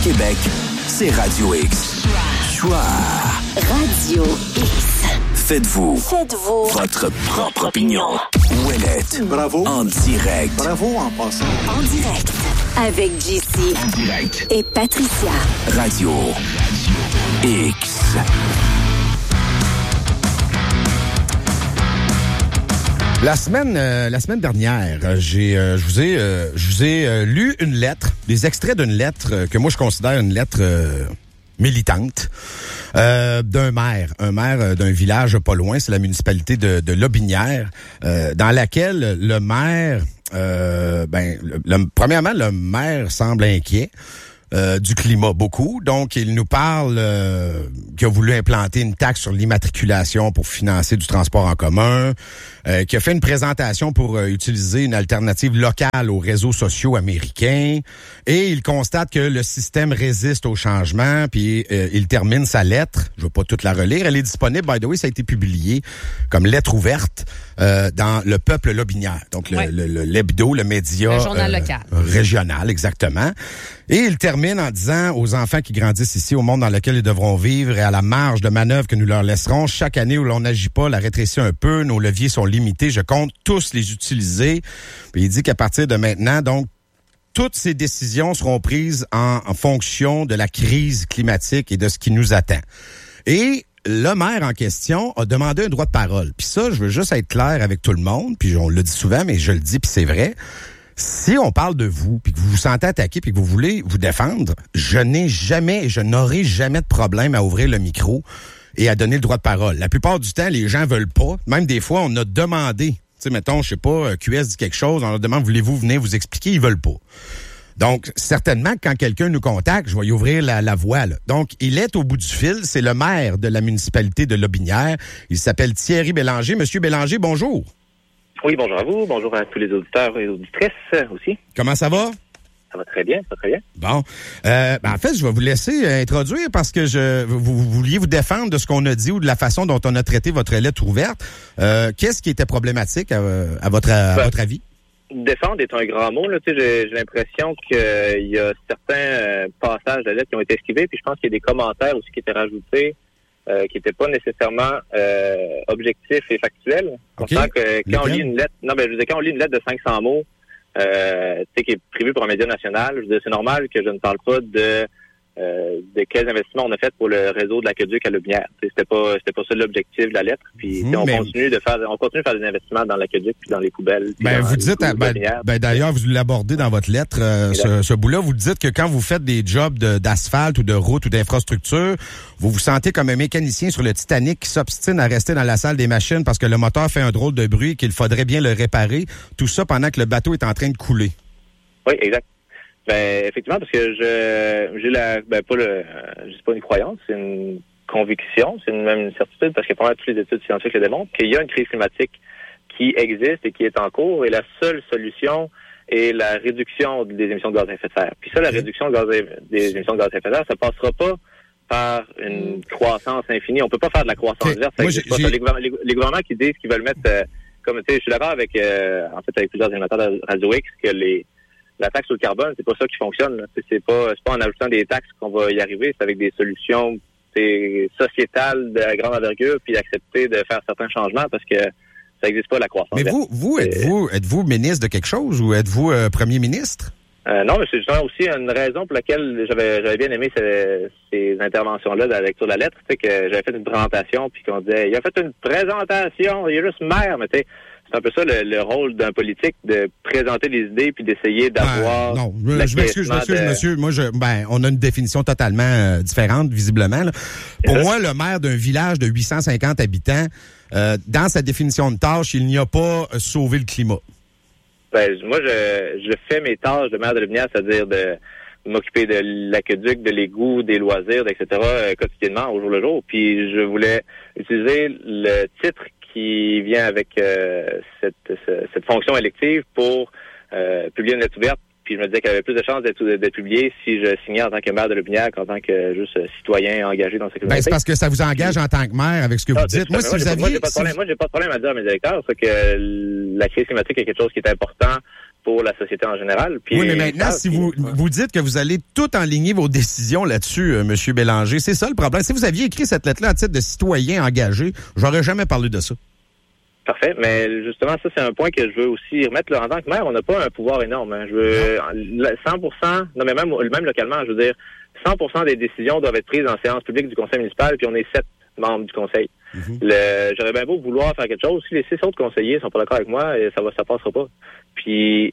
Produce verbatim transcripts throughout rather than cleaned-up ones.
Québec, c'est Radio X. Choix. Radio X. Faites-vous. Faites-vous. Votre propre opinion. Ouellette. Bravo. En direct. Bravo en passant. En direct. Avec J C. En direct. Et Patricia. Radio X. La semaine, euh, la semaine dernière, j'ai, euh, je vous ai, euh, je vous ai euh, lu une lettre, des extraits d'une lettre euh, que moi je considère une lettre euh, militante euh, d'un maire, un maire euh, d'un village pas loin, c'est la municipalité de, de Lobinière, euh, dans laquelle le maire, euh, ben, le, le, premièrement, le maire semble inquiet. Euh, du climat beaucoup. Donc, il nous parle euh, qu'il a voulu implanter une taxe sur l'immatriculation pour financer du transport en commun, euh, qui a fait une présentation pour euh, utiliser une alternative locale aux réseaux sociaux américains. Et il constate que le système résiste au changement, puis euh, il termine sa lettre. Je ne vais pas toute la relire. Elle est disponible, by the way, ça a été publié comme lettre ouverte euh, dans Le Peuple Lobinière. Donc, le, ouais. le, le, l'hebdo, le média le journal euh, local. régional, exactement. Et il termine en disant aux enfants qui grandissent ici, au monde dans lequel ils devront vivre et à la marge de manœuvre que nous leur laisserons, chaque année où l'on n'agit pas, la rétrécit un peu, nos leviers sont limités, je compte tous les utiliser. Puis il dit qu'à partir de maintenant, donc, toutes ces décisions seront prises en, en fonction de la crise climatique et de ce qui nous attend. Et le maire en question a demandé un droit de parole. Puis ça, je veux juste être clair avec tout le monde, puis on le dit souvent, mais je le dis, puis c'est vrai. Si on parle de vous, puis que vous vous sentez attaqué, puis que vous voulez vous défendre, je n'ai jamais et je n'aurai jamais de problème à ouvrir le micro et à donner le droit de parole. La plupart du temps, les gens veulent pas. Même des fois, on a demandé, tu sais, mettons, je sais pas, Q S dit quelque chose, on leur demande, voulez-vous venir vous expliquer? Ils veulent pas. Donc, certainement, quand quelqu'un nous contacte, je vais y ouvrir la, la voie. Là. Donc, il est au bout du fil. C'est le maire de la municipalité de Lobinière. Il s'appelle Thierry Bélanger. Monsieur Bélanger, bonjour. Oui, bonjour à vous. Bonjour à tous les auditeurs et auditrices aussi. Comment ça va? Ça va très bien, ça va très bien. Bon. Euh, ben en fait, je vais vous laisser euh, introduire parce que je vous, vous vouliez vous défendre de ce qu'on a dit ou de la façon dont on a traité votre lettre ouverte. Euh, qu'est-ce qui était problématique à, à, votre, à ben, votre avis? Défendre est un grand mot. Là. Tu sais, j'ai, j'ai l'impression qu'il euh, y a certains euh, passages de la lettre qui ont été esquivés, puis je pense qu'il y a des commentaires aussi qui étaient rajoutés Euh, qui n'était pas nécessairement euh, objectif et factuel. Okay. On sent que quand Lequel? on lit une lettre, non, ben je veux dire, quand on lit une lettre de cinq cents mots, euh, tu sais, qui est prévue pour un média national, je veux dire, c'est normal que je ne parle pas de euh, de quels investissements on a fait pour le réseau de l'aqueduc à Lobinière. C'était pas c'était pas ça l'objectif de la lettre. Puis mmh, on mais... continue de faire on continue de faire des investissements dans l'aqueduc puis dans les poubelles. Ben vous dites ben, ben d'ailleurs vous l'abordez dans votre lettre euh, ce, ce bout-là, vous dites que quand vous faites des jobs de, d'asphalte ou de route ou d'infrastructure, vous vous sentez comme un mécanicien sur le Titanic qui s'obstine à rester dans la salle des machines parce que le moteur fait un drôle de bruit et qu'il faudrait bien le réparer, tout ça pendant que le bateau est en train de couler. Oui, exact. Ben effectivement, parce que je j'ai la ben pas le c'est pas une croyance, c'est une conviction, c'est une, même une certitude, parce que pendant toutes les études scientifiques le démontrent, qu'il y a une crise climatique qui existe et qui est en cours, et la seule solution est la réduction des émissions de gaz à effet de serre. Puis ça, la réduction de gaz à, des émissions de gaz à effet de serre, ça passera pas par une croissance infinie. On peut pas faire de la croissance okay. verte. Ça Moi, existe pas. Les, les, les gouvernements qui disent qu'ils veulent mettre euh, comme tu sais, je suis d'accord avec euh, en fait avec plusieurs animateurs de Radio X que les la taxe sur le carbone, c'est pas ça qui fonctionne. Là. C'est, c'est pas c'est pas en ajoutant des taxes qu'on va y arriver, c'est avec des solutions c'est, sociétales de grande envergure, puis accepter de faire certains changements parce que ça n'existe pas la croissance. Mais vous, vous êtes-vous êtes-vous ministre de quelque chose ou êtes-vous euh, premier ministre? Euh, non, mais c'est justement aussi une raison pour laquelle j'avais j'avais bien aimé ces, ces interventions-là de la lecture de la lettre, tu sais, que j'avais fait une présentation, puis qu'on disait, il a fait une présentation, il est juste maire, mais tu sais, c'est un peu ça le, le rôle d'un politique, de présenter des idées puis d'essayer d'avoir. Euh, non, je m'excuse, je m'excuse, de... monsieur. Moi, je, ben, on a une définition totalement euh, différente, visiblement. Là. Pour ça? moi, le maire d'un village de huit cent cinquante habitants, euh, dans sa définition de tâche, il n'y a pas euh, sauvé le climat. Ben, moi, je, je fais mes tâches de maire de Lobinière, c'est-à-dire de m'occuper de l'aqueduc, de l'égout, des loisirs, et cetera, euh, quotidiennement, au jour le jour. Puis je voulais utiliser le titre qui vient avec euh, cette, cette fonction élective pour euh, publier une lettre ouverte. Puis je me disais qu'il y avait plus de chances d'être, d'être publié si je signais en tant que maire de Lobinière qu'en tant que juste citoyen engagé dans cette communauté. Ben, c'est parce que ça vous engage en tant que maire avec ce que non, vous dites. Moi, si vous aviez... Moi, j'ai pas de problème. Moi, j'ai pas de problème à dire à mes électeurs, c'est que la crise climatique est quelque chose qui est important pour la société en général. Puis, oui, mais maintenant, si vous vous dites que vous allez tout enligner vos décisions là-dessus, euh, M. Bélanger, c'est ça le problème. Si vous aviez écrit cette lettre-là à titre de citoyen engagé, j'aurais jamais parlé de ça. Parfait, mais justement, ça, c'est un point que je veux aussi remettre. Là, en tant que maire, on n'a pas un pouvoir énorme. Hein. Je veux cent pour cent, non mais même, même localement, je veux dire, cent pour cent des décisions doivent être prises en séance publique du conseil municipal, puis on est sept membres du conseil. Mm-hmm. Le, j'aurais bien beau vouloir faire quelque chose. Si les six autres conseillers sont pas d'accord avec moi, ça va, ça passera pas. Puis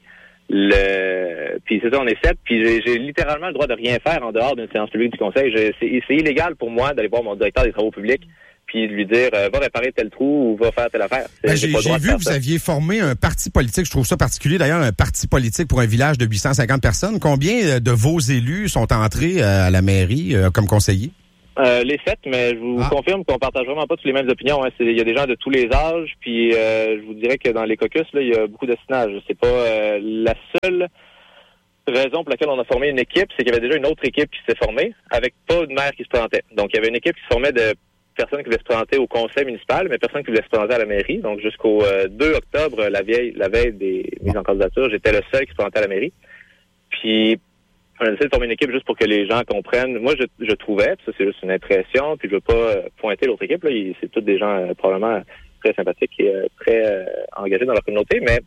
le, puis c'est ça, on est sept. Puis j'ai, j'ai littéralement le droit de rien faire en dehors d'une séance publique du conseil. Je, c'est, c'est illégal pour moi d'aller voir mon directeur des travaux publics puis de lui dire euh, va réparer tel trou ou va faire telle affaire. Ben, j'ai j'ai vu que vous aviez formé un parti politique. Je trouve ça particulier d'ailleurs, un parti politique pour un village de huit cent cinquante personnes. Combien de vos élus sont entrés à la mairie euh, comme conseillers? Euh, les sept, mais je vous ah. confirme qu'on partage vraiment pas toutes les mêmes opinions. Hein. Il y a des gens de tous les âges, puis euh, je vous dirais que dans les caucus, là, il y a beaucoup d'assinage. C'est pas euh, la seule raison pour laquelle on a formé une équipe, c'est qu'il y avait déjà une autre équipe qui s'est formée avec pas de maire qui se présentait. Donc il y avait une équipe qui se formait de personnes qui voulaient se présenter au conseil municipal, mais personne qui voulait se présenter à la mairie. Donc jusqu'au euh, deux octobre, la vieille, la veille des mises en candidature, j'étais le seul qui se présentait à la mairie. Puis on a essayé de former une équipe juste pour que les gens comprennent. Moi, je, je trouvais, ça c'est juste une impression, puis je veux pas pointer l'autre équipe, là, c'est tous des gens euh, probablement très sympathiques et euh, très euh, engagés dans leur communauté, mais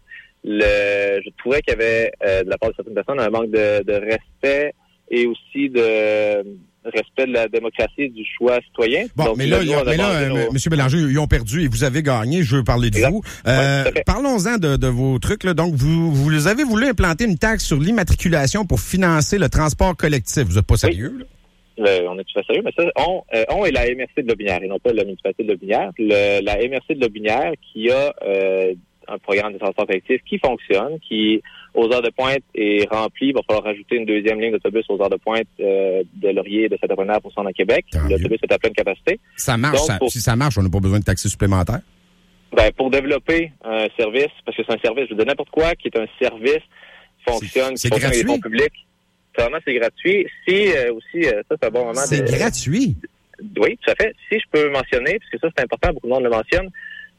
le, je trouvais qu'il y avait euh, de la part de certaines personnes un manque de, de respect et aussi de respect de la démocratie du choix citoyen. Bon, donc, mais là, là, mais là euh, nos... M. Bélanger, ils ont perdu et vous avez gagné. Je veux parler de exact. vous. Euh, ouais, parlons-en de, de vos trucs. Là. Donc, vous, vous avez voulu implanter une taxe sur l'immatriculation pour financer le transport collectif. Vous n'êtes pas sérieux, oui. là? Le, on est tout à fait sérieux, mais ça, on, euh, on est la M R C de Lobinière et non pas la municipalité de Lobinière. Le, la M R C de Lobinière qui a euh, un programme de transport collectif qui fonctionne, qui, aux heures de pointe, est rempli. Il va falloir rajouter une deuxième ligne d'autobus aux heures de pointe euh, de Laurier et de Saint-Apollinaire pour s'en à Québec. Tant L'autobus mieux. Est à pleine capacité. Ça marche. Donc, ça, pour, si ça marche, on n'a pas besoin de taxes supplémentaires? Ben, pour développer un service, parce que c'est un service, je veux dire, n'importe quoi qui est un service fonctionne, c'est, c'est qui fonctionne avec les fonds publics. Vraiment, c'est gratuit. Si, euh, aussi, euh, ça, c'est un bon moment. C'est de, gratuit? Oui, tout à fait. Si je peux mentionner, parce que ça, c'est important, beaucoup de monde le mentionne,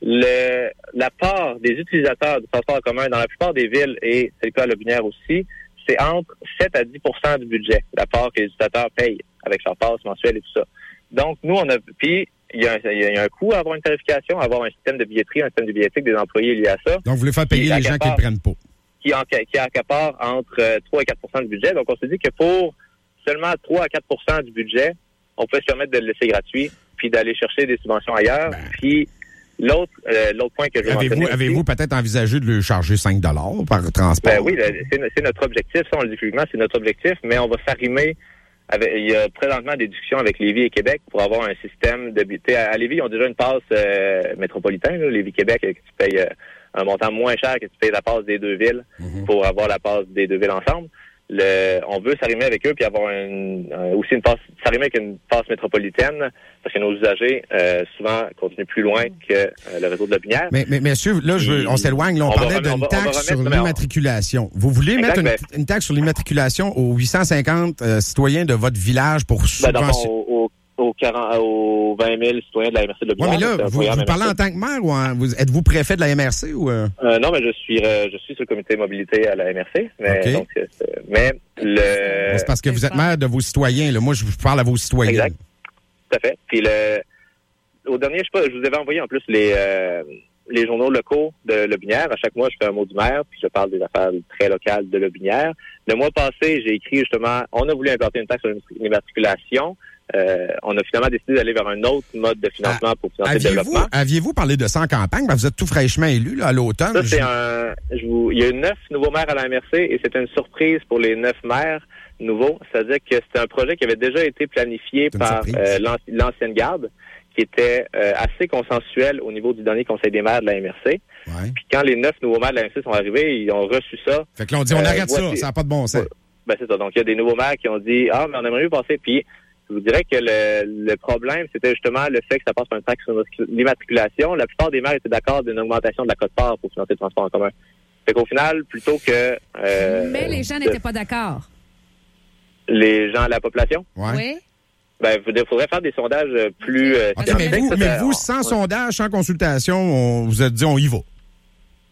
Le, la part des utilisateurs du transport en commun dans la plupart des villes, et c'est le cas à Lobinière aussi, c'est entre sept à dix pour cent du budget, la part que les utilisateurs payent avec leur passe mensuelle et tout ça. Donc, nous, on a... Puis, il y, a un, il y a un coût à avoir une tarification, à avoir un système de billetterie, un système de billettique des employés liés à ça. Donc, vous voulez faire payer les gens qui ne le prennent pas. Qui, en, qui accapare entre trois et quatre pour cent du budget. Donc, on se dit que pour seulement trois à quatre pour cent du budget, on peut se permettre de le laisser gratuit, puis d'aller chercher des subventions ailleurs, ben. puis... L'autre, euh, l'autre point que je veux avez-vous, mentionner avez-vous aussi, peut-être envisagé de lui charger cinq dollars par transport? Ben oui, c'est, c'est notre objectif. Ça, on le dit publiquement, c'est notre objectif, mais on va s'arrimer avec, il y a présentement des discussions avec Lévis et Québec pour avoir un système de, tu sais, à Lévis, ils ont déjà une passe euh, métropolitaine, là, Lévis-Québec, que tu payes euh, un montant moins cher que tu payes la passe des deux villes mm-hmm. pour avoir la passe des deux villes ensemble. Le, on veut s'arrimer avec eux puis avoir une, un, aussi une passe, s'arrimer avec une passe métropolitaine parce que nos usagers euh, souvent continuent plus loin que euh, le réseau de Lobinière. Mais, mais monsieur, là, je veux, on s'éloigne. Là, on, on parlait d'une taxe sur l'immatriculation. Vous voulez exact, mettre une, une taxe sur l'immatriculation aux huit cent cinquante euh, citoyens de votre village pour subventionner? Aux, quarante, aux vingt mille citoyens de la M R C de Lobinière. Oui, mais là, vous, vous parlez en tant que maire ou en, vous, êtes-vous préfet de la M R C ou euh... Euh, non, mais je suis euh, je suis sur le comité mobilité à la M R C. Mais, okay. donc, c'est, mais le. C'est parce que vous êtes maire de vos citoyens. Là. Moi, je parle à vos citoyens. Exact. Tout à fait. Puis le au dernier, je sais pas, je vous avais envoyé en plus les euh, les journaux locaux de Lobinière. À chaque mois, je fais un mot du maire, puis je parle des affaires très locales de Lobinière. Le mois passé, j'ai écrit justement, on a voulu implanter une taxe sur l'immatriculation. Euh, on a finalement décidé d'aller vers un autre mode de financement ah, pour financer le développement. Aviez-vous parlé de ça en campagne? Ben, vous êtes tout fraîchement élu là, à l'automne. Ça, c'est un, je vous, il y a eu neuf nouveaux maires à la M R C et c'est une surprise pour les neuf maires nouveaux. C'est-à-dire que c'était un projet qui avait déjà été planifié par euh, l'ancienne garde, qui était euh, assez consensuel au niveau du dernier conseil des maires de la M R C. Ouais. Puis quand les neuf nouveaux maires de la M R C sont arrivés, ils ont reçu ça. Fait que là, on dit, on arrête euh, ça, voici, ça n'a pas de bon sens. Ben, c'est ça. Donc, il y a des nouveaux maires qui ont dit, ah, mais on aimerait mieux passer, puis je vous dirais que le, le problème, c'était justement le fait que ça passe par une taxe sur l'immatriculation. La plupart des maires étaient d'accord d'une augmentation de la quote-part pour financer le transport en commun. Fait qu'au final, plutôt que... Euh, mais les gens de, n'étaient pas d'accord. Les gens, la population? Ouais. Oui. Ben, il faudrait faire des sondages plus... Euh, okay, mais vous, mais vous, sans ouais. sondage, sans consultation, on vous a dit on y va.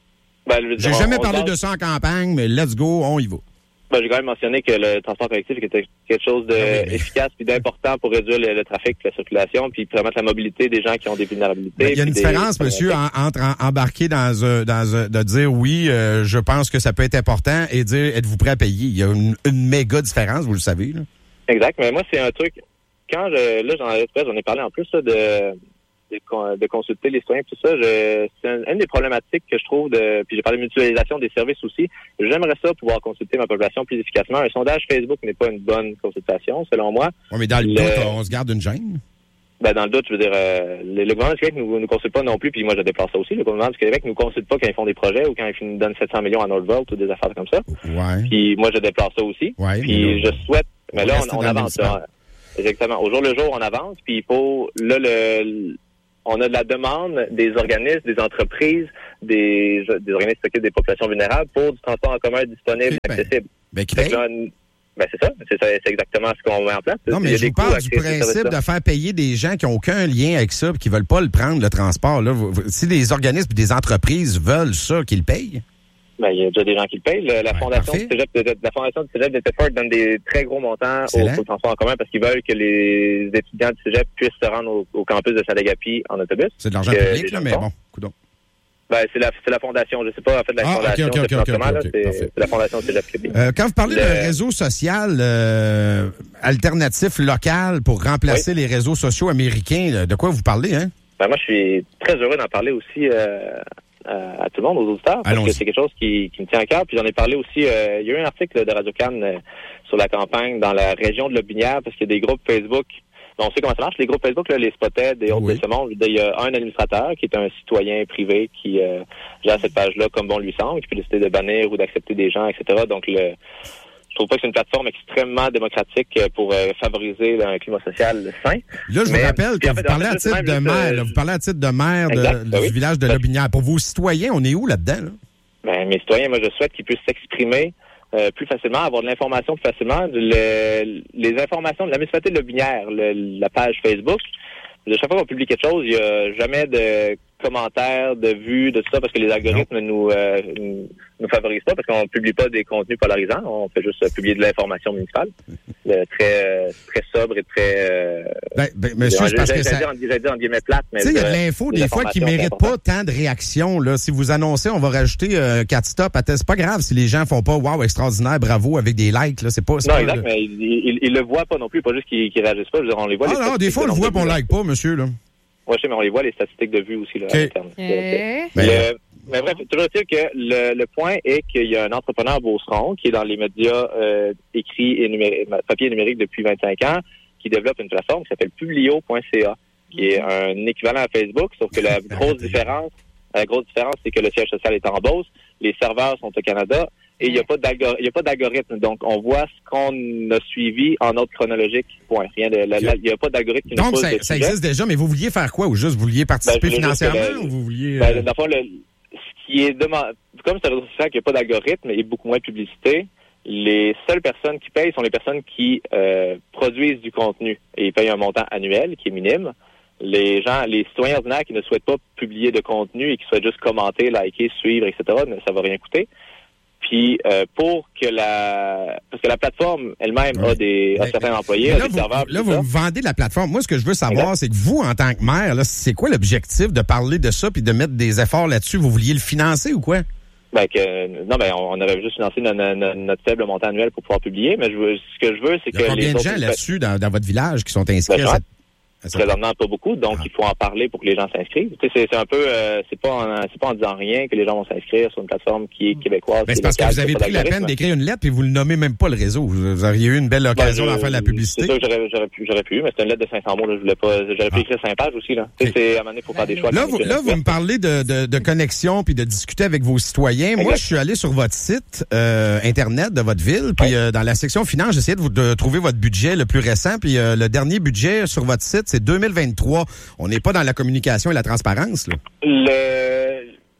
Ben, je veux J'ai dire, jamais on- on parlé parle- de ça en campagne, mais let's go, on y va. Ben, j'ai quand même mentionné que le transport collectif était quelque chose d'efficace puis d'important pour réduire le, le trafic, la circulation, puis permettre la mobilité des gens qui ont des vulnérabilités. Ben, il y a une puis différence, des... monsieur, en- entre en- embarquer dans, un- dans un- de dire oui, euh, je pense que ça peut être important et dire êtes-vous prêt à payer. Il y a une, une méga différence, vous le savez. Là. Exact, mais moi, c'est un truc, quand je, là, j'en ai, j'en ai parlé en plus, là, de, de, de consulter les citoyens, tout ça, je, c'est un- une des problématiques que je trouve de, puis j'ai parlé de mutualisation des services aussi. J'aimerais ça pouvoir consulter ma population plus efficacement. Un sondage Facebook n'est pas une bonne consultation, selon moi. Oui, mais dans le Le- doute, on se garde une gêne. Ben, dans le doute, je veux dire, euh, le, le gouvernement du Québec nous, nous consulte pas non plus, puis moi, je déplore ça aussi. Le gouvernement du Québec nous consulte pas quand ils font des projets ou quand ils nous donnent sept cents millions à Northvolt ou des affaires comme ça. Ouais. Puis moi, je déplore ça aussi. Ouais, Puis mais là, je souhaite, mais on là, reste on, on dans le avance. municipal. Là. Exactement. Au jour le jour, on avance. Puis il faut, là, le, on a de la demande des organismes, des entreprises, des, des organismes qui s'occupent des populations vulnérables pour du transport en commun disponible, Ok, ben, accessible. Ben, qui Fait paye? que là, ben c'est ça. C'est ça, c'est exactement ce qu'on met en place. Non, Il y mais a je des vous coûts parle à du créer ces principe services-là. de faire payer des gens qui n'ont aucun lien avec ça et qui veulent pas le prendre, le transport. Là. Vous- vous- Si des organismes et des entreprises veulent ça, qu'ils le payent. Ben, il y a déjà des gens qui le payent. Le- la, Ouais, fondation parfait. du Cégep de, de- la fondation du Cégep de Thetford donne des très gros montants au, Excellent. au transport en commun parce qu'ils veulent que les étudiants du Cégep puissent se rendre au, au campus de Sadagapi en autobus. C'est de l'argent Que public, les là, gens mais font. bon, coudonc. Ben, c'est la, c'est la fondation. Je sais pas, en fait, la Ah, ok, fondation, ok, c'est ok, pas ok, comment, là, ok, c'est, parfait. c'est la fondation du Cégep Québec. Euh, quand vous parlez Le- d'un réseau social euh, alternatif local pour remplacer les réseaux sociaux américains, là, de quoi vous parlez, hein? Ben, moi, je suis très heureux d'en parler aussi euh, à, à tout le monde, aux auditeurs, parce Allons-y. que c'est quelque chose qui, qui me tient à cœur. Puis j'en ai parlé aussi, euh, il y a eu un article de Radio-Can euh, sur la campagne dans la région de Lobinière, parce qu'il y a des groupes Facebook. On sait comment ça marche. Les groupes Facebook, là, les Spotted et autres Oui. de ce monde, il y a un administrateur qui est un citoyen privé qui euh, gère cette page-là comme bon lui semble, qui peut décider de bannir ou d'accepter des gens, et cetera. Donc, le, je trouve pas que c'est une plateforme extrêmement démocratique euh, pour euh, favoriser là, un climat social sain. Là, je vous Mais- rappelle puis que en vous fait, parlez en à fait, titre même de juste, maire. euh, là, vous parlez à titre de maire de- Exact, du ben oui. village de Ben- Lobinière. Pour vos citoyens, on est où là-dedans? Là? Ben, mes citoyens, moi, je souhaite qu'ils puissent s'exprimer euh, plus facilement, avoir de l'information plus facilement. Le- les informations de la municipalité de Lobinière, le- la page Facebook, de chaque fois qu'on publie quelque chose, il n'y a jamais de commentaires, de vues, de tout ça, parce que les algorithmes nous euh, nous favorisent pas, parce qu'on publie pas des contenus polarisants, on fait juste euh, publier de l'information municipale, euh, très euh, très sobre et très... Euh, Ben, ben, monsieur, c'est parce que j'allais ça... dire, en- j'allais dire en guillemets plate, mais... Tu sais, il y a de euh, l'info, des des fois, qui informations, mérite c'est pas important. tant de réactions. Là. Si vous annoncez, on va rajouter euh, quatre stops à test. C'est pas grave si les gens font pas « Wow, extraordinaire, bravo » avec des likes. Là. C'est pas... c'est Non, pas exact, le- mais ils, ils, ils le voient pas non plus, pas juste qu'ils, qu'ils réagissent pas. Je veux dire, on les voit. Ah les non, des statistiques fois, on de le nombre voit de qu'on vues, là. like pas, monsieur. Là. Ouais, je sais, mais on les voit, les statistiques de vues aussi, là, OK. à l'interne. Eh? Ben, Le- mais bref, toujours est-il que le, le point est qu'il y a un entrepreneur à Beauceron qui est dans les médias euh, écrits et numériques, papier et numérique depuis vingt-cinq ans, qui développe une plateforme qui s'appelle publio point c a, qui est un équivalent à Facebook, sauf que la grosse différence, la grosse différence, c'est que le siège social est en Beauce, les serveurs sont au Canada, et il n'y a pas d'algor- il y a pas d'algorithme. Donc, on voit ce qu'on a suivi en ordre chronologique. Point. Rien de, la- la- il n'y a pas d'algorithme qui nous Donc, pose ça, de ça sujet. existe déjà, mais vous vouliez faire quoi? Ou juste, vous vouliez participer Ben, je voulais juste financièrement que le- ou vous vouliez... Ben, euh, dans le fond, le, ce qui est demandé, comme c'est un réseau social qui n'a pas d'algorithme et beaucoup moins de publicité, les seules personnes qui payent sont les personnes qui euh, produisent du contenu et ils payent un montant annuel qui est minime. Les gens, les citoyens ordinaires qui ne souhaitent pas publier de contenu et qui souhaitent juste commenter, liker, suivre, et cetera, ne- ça va rien coûter. Puis euh, pour que la, parce que la plateforme elle-même Ouais. a des, a Mais- certains employés, mais a là, des vous, serveurs, là, tout vous ça. me vendez la plateforme. Moi, ce que je veux savoir, Exact. c'est que vous, en tant que maire, là, c'est quoi l'objectif de parler de ça puis de mettre des efforts là-dessus? Vous vouliez le financer ou quoi? Ben que non, ben on on aurait juste financé no- no- no- notre faible montant annuel pour pouvoir publier, mais je veux, ce que je veux, c'est Il y a que combien les de autres- gens là-dessus dans, dans votre village qui sont inscrits Ben, à cette... à cette- présentement pas beaucoup, donc Ah. il faut en parler pour que les gens s'inscrivent. Tu sais, c'est, c'est un peu, euh, c'est pas en, c'est pas en disant rien que les gens vont s'inscrire sur une plateforme qui est québécoise. Ben, qui c'est est parce que locale, vous avez qui a pas pris la peine d'algorithme. d'écrire une lettre et vous le nommez même pas le réseau. Vous, vous auriez eu une belle Ben, occasion je- d'en faire la publicité. C'est sûr que j'aurais, j'aurais pu, j'aurais pu, mais c'est une lettre de cinq cents mots, là, je voulais pas, j'aurais pu Ah. écrire cinq pages aussi, là. Tu sais, Ok. c'est, à un moment donné, faut faire des choix. Là, quand vous, on est là, jeune. vous me parlez de, de, de connexion puis de discuter avec vos citoyens. Moi, Exact. je suis allé sur votre site euh, Internet de votre ville, puis Ouais. euh, dans la section finance, j'essayais de, vous, de trouver votre budget le plus récent, puis euh, le dernier budget sur votre site, c'est deux mille vingt-trois. On n'est pas dans la communication et la transparence, là. Le,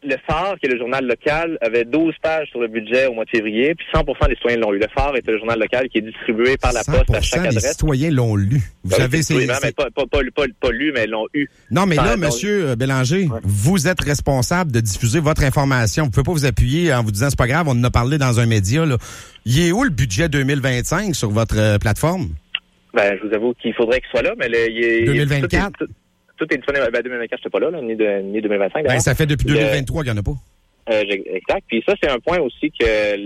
le Phare, qui est le journal local, avait douze pages sur le budget au mois de février, puis cent pour cent des citoyens l'ont eu. Le Phare était le journal local qui est distribué par la poste à chaque adresse. cent pour cent des citoyens l'ont lu. Vous ben, savez, c'est... Oui, mais pas, pas, pas, pas, pas lu, mais l'ont eu. Non, mais Sans, là, donc... Monsieur Bélanger, ouais. vous êtes responsable de diffuser votre information. Vous pouvez pas vous appuyer en vous disant, c'est pas grave, on en a parlé dans un média, là. Il est où le budget deux mille vingt-cinq sur votre euh, plateforme? Ben, je vous avoue qu'il faudrait qu'il soit là, mais le, il est... deux mille vingt-quatre? Tout est, tout, tout est disponible. Ben, deux mille vingt-quatre, j'étais pas là, là, ni, de, ni deux mille vingt-cinq. Ben, ça fait depuis deux mille vingt-trois qu'il n'y en a pas. Euh, exact. Puis ça, c'est un point aussi que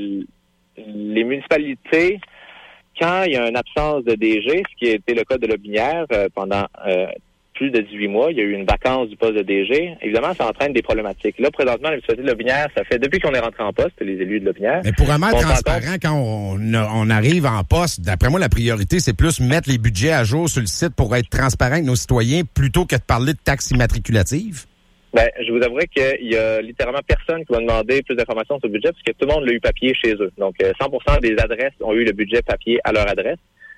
les municipalités, quand il y a une absence de D G, ce qui a été le cas de Lotbinière euh, pendant euh, plus de dix-huit mois, il y a eu une vacance du poste de D G. Évidemment, ça entraîne des problématiques. Là, présentement, la municipalité de Lotbinière, ça fait depuis qu'on est rentré en poste, les élus de Lotbinière. Mais pour un maire transparent, quand on, on arrive en poste, d'après moi, la priorité, c'est plus mettre les budgets à jour sur le site pour être transparent avec nos citoyens plutôt que de parler de taxes immatriculatives. Ben, je vous avouerai qu'il y a littéralement personne qui va demander plus d'informations sur le budget parce que tout le monde l'a eu papier chez eux. Donc, cent pour cent des adresses ont eu le budget papier à leur adresse.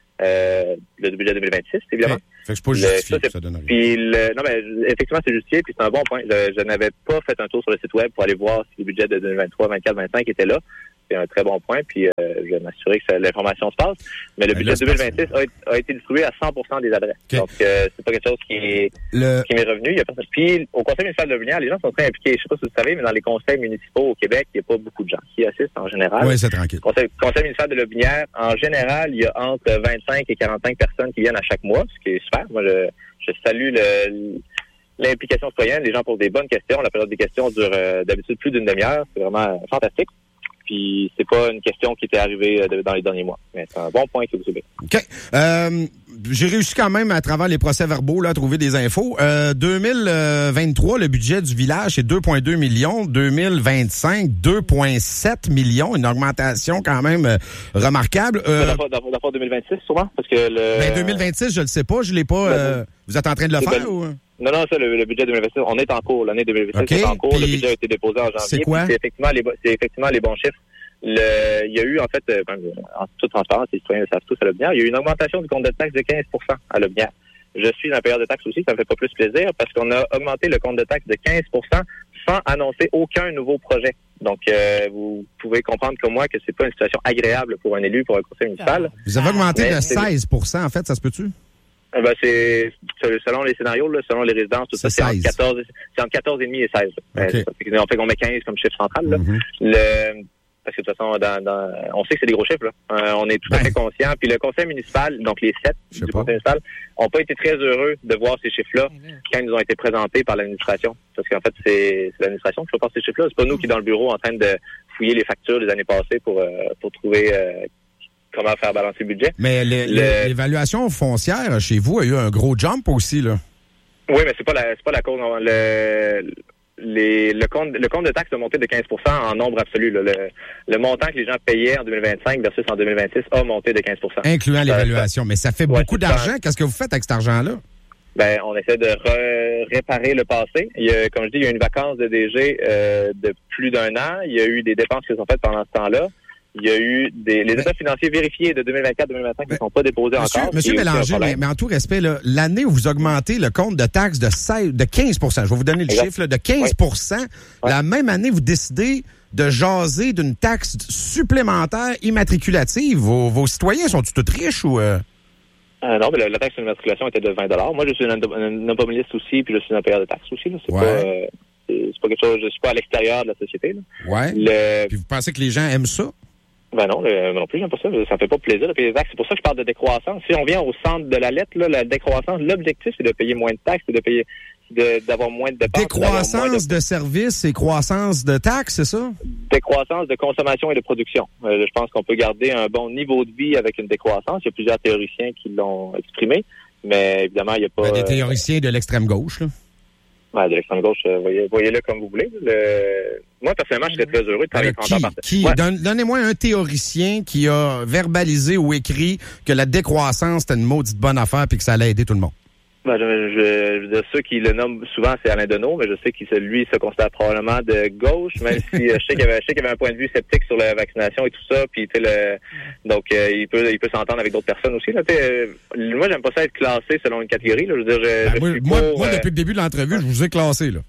Euh, le budget deux mille vingt-six, évidemment. Ouais. Fait que je peux pas justifier, ça, ça donne rien. Puis le, non, mais effectivement, c'est justifié, puis c'est un bon point. Je, je n'avais pas fait un tour sur le site web pour aller voir si le budget de deux mille vingt-trois, vingt-quatre, vingt-cinq était là. C'est un très bon point, puis euh, je vais m'assurer que ça, l'information se passe. Mais le ben budget là, deux mille vingt-six a, a été distribué à cent pour cent des adresses. Okay. Donc, euh, c'est pas quelque chose qui est le... qui m'est revenu. Il y a pas... Puis, au conseil municipal de Lotbinière, les gens sont très impliqués. Je sais pas si vous savez, mais dans les conseils municipaux au Québec, il n'y a pas beaucoup de gens qui assistent en général. Oui, c'est tranquille. Conseil, conseil municipal de Lotbinière, en général, il y a entre vingt-cinq et quarante-cinq personnes qui viennent à chaque mois, ce qui est super. Moi, je, je salue le... l'implication citoyenne. Les gens posent des bonnes questions. La période des questions dure euh, d'habitude plus d'une demi-heure. C'est vraiment fantastique. Puis c'est pas une question qui était arrivée dans les derniers mois. Mais c'est un bon point que vous soulevez. OK. Euh, j'ai réussi quand même, à travers les procès-verbaux, là, à trouver des infos. Euh, deux mille vingt-trois, le budget du village, c'est deux virgule deux millions. deux mille vingt-cinq, deux virgule sept millions. Une augmentation quand même euh, remarquable. Euh, D'abord, d'abord deux mille vingt-six, souvent? Parce que le... Ben, deux mille vingt-six, je le sais pas. Je l'ai pas... Euh, vous êtes en train de le faire ben, ou... Non, non, ça, le, le budget deux mille vingt-six, on est en cours. L'année deux mille vingt-six okay, est en cours. Le budget a été déposé en janvier. C'est quoi? C'est effectivement, les, c'est effectivement les bons chiffres. Le, il y a eu, en fait, euh, en toute transparence, les citoyens le savent tous à Lotbinière, il y a eu une augmentation du compte de taxe de quinze pour cent à Lotbinière. Je suis dans la période de taxe aussi, ça me fait pas plus plaisir parce qu'on a augmenté le compte de taxe de quinze pour cent sans annoncer aucun nouveau projet. Donc, euh, vous pouvez comprendre comme moi que c'est pas une situation agréable pour un élu, pour un conseil municipal. Vous avez augmenté de seize pour cent, en fait, ça se peut-tu? Ben, c'est, selon les scénarios, là, selon les résidences, tout ça, c'est entre quatorze, c'est entre quatorze virgule cinq et seize. Okay. Euh, en fait, on met quinze comme chiffre central, là. Mm-hmm. Le, parce que de toute façon, dans, dans, on sait que c'est des gros chiffres, là. Euh, on est tout à fait conscient. Puis le conseil municipal, donc les sept du pas. conseil municipal, n'ont pas été très heureux de voir ces chiffres-là quand ils nous ont été présentés par l'administration. Parce qu'en fait, c'est, c'est l'administration qui fait passer ces chiffres-là. C'est pas nous qui, dans le bureau, en train de fouiller les factures des années passées pour, euh, pour trouver euh, comment faire balancer le budget. Mais le, le, l'évaluation foncière chez vous a eu un gros jump aussi, là. Oui, mais c'est pas la, c'est pas la cause. Non, le, Les, le, compte, le compte de taxe a monté de quinze pour cent en nombre absolu. Là. Le, le montant que les gens payaient en deux mille vingt-cinq versus en deux mille vingt-six a monté de quinze pour cent. Incluant l'évaluation. Mais ça fait ouais, beaucoup d'argent. Qu'est-ce que vous faites avec cet argent-là? Ben, on essaie de re- réparer le passé. Il y a, comme je dis, il y a eu une vacance de D G euh, de plus d'un an. Il y a eu des dépenses qui sont faites pendant ce temps-là. Il y a eu des les états financiers vérifiés de deux mille vingt-quatre deux mille vingt-cinq qui ne sont pas déposés monsieur, encore. Monsieur Bélanger, mais, mais en tout respect, là, l'année où vous augmentez le compte de taxes de, seize, de quinze pour cent, je vais vous donner le exact. chiffre, là, de quinze pour cent, oui. La même année, vous décidez de jaser d'une taxe supplémentaire immatriculative. Vos, vos citoyens sont-ils tous riches ou... Euh... Euh, non, mais la, la taxe d'immatriculation était de vingt dollars. Moi, je suis un, un automobiliste aussi, puis je suis un payeur de taxes aussi. Là. C'est, ouais. pas, euh, c'est, c'est pas quelque chose... Je suis pas à l'extérieur de la société. Là. Ouais. Le... Puis vous pensez que les gens aiment ça? Ben non, le, non plus, j'aime pas ça. Ça me fait pas plaisir de payer des taxes. C'est pour ça que je parle de décroissance. Si on vient au centre de la lettre, là, la décroissance, l'objectif, c'est de payer moins de taxes, c'est de payer, de, d'avoir moins de dépenses. Décroissance de... de services et croissance de taxes, c'est ça? Décroissance de consommation et de production. Euh, je pense qu'on peut garder un bon niveau de vie avec une décroissance. Il y a plusieurs théoriciens qui l'ont exprimé, mais évidemment, il n'y a pas... Ben, des théoriciens de l'extrême gauche, là. Ouais, de l'extrême gauche, euh, voyez, voyez-le comme vous voulez. Le... Moi, personnellement, je serais très heureux de travailler avec qui, qui ouais. donne, Donnez-moi un théoricien qui a verbalisé ou écrit que la décroissance était une maudite bonne affaire puis que ça allait aider tout le monde. Ben, je, je, je veux dire, ceux qui le nomment souvent, c'est Alain Deneau, mais je sais qu'il lui se considère probablement de gauche, même si je sais qu'il y avait, je sais qu'il y avait un point de vue sceptique sur la vaccination et tout ça, puis tu sais le, donc euh, il peut, il peut s'entendre avec d'autres personnes aussi. Là, euh, moi, j'aime pas ça être classé selon une catégorie. Là, je veux dire, je, ben, je moi, suis moi, pour, moi euh, depuis le début de l'entrevue, je vous ai classé là.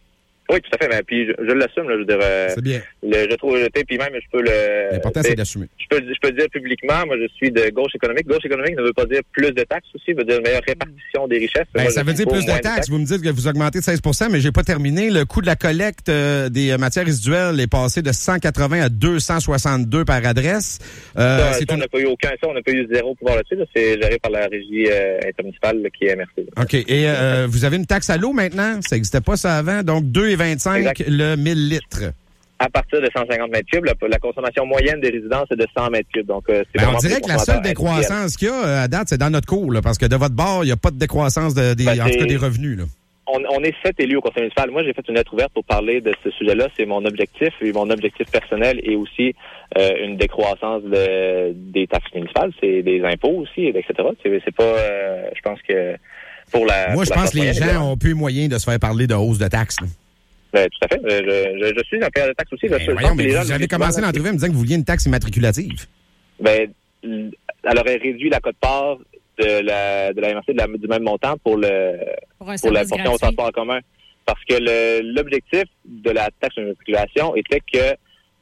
Oui, tout à fait. Mais puis je, je l'assume, là, je veux dire. Euh, c'est bien. Le, je trouve jeté, puis même je peux le. L'important, c'est d'assumer. Je peux, je peux le dire publiquement. Moi, je suis de gauche économique. Gauche économique ne veut pas dire plus de taxes aussi, veut dire une meilleure répartition des richesses. Ben, Moi, ça veut dire plus de taxes. taxes. Vous me dites que vous augmentez de seize pour cent, mais j'ai pas terminé. Le coût de la collecte euh, des matières résiduelles est passé de cent quatre-vingts à deux cent soixante-deux par adresse. Euh, ça, c'est ça, une... on n'a pas eu aucun. Ça, on n'a pas eu zéro pouvoir là-dessus. Là. C'est géré par la régie euh, intermunicipale là, qui est M R C. Là. OK. Et euh, vous avez une taxe à l'eau maintenant? Ça n'existait pas ça avant. Donc, deux virgule vingt-cinq exact. Le mille litres. À partir de cent cinquante mètres cubes, la, la consommation moyenne des résidences est de cent mètres cubes. Donc, euh, c'est ben, on dirait que la seule décroissance qu'il y a à date, c'est dans notre cours, là, parce que de votre bord, il n'y a pas de décroissance de, des, ben, en tout cas des revenus. Là. On, on est sept élus au conseil municipal. Moi, j'ai fait une lettre ouverte pour parler de ce sujet-là. C'est mon objectif, et mon objectif personnel est aussi euh, une décroissance de, des taxes municipales, c'est des impôts aussi, et cetera. C'est, c'est pas, euh, je pense que pour la. Moi, pour je la pense que les gens évidemment. ont plus moyen de se faire parler de hausse de taxes. Là. Ben, tout à fait. Je, je, je suis un payeur de taxes aussi. Ben, je voyons, mais vous avez commencé l'entrevue en me disant que vous vouliez une taxe immatriculative. Ben, elle aurait réduit la cote-part de la de la M R C de la, du même montant pour le pour, pour la portion au transport en commun. Parce que le, l'objectif de la taxe d'immatriculation était que